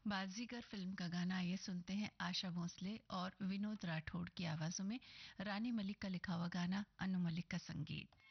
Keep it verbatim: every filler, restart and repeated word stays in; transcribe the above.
बाजीगर film का गाना आइए सुनते हैं आशा भोसले और विनोद राठौड़ की आवाजों में। रानी मलिक का लिखा हुआ गाना, अनु मलिक का संगीत।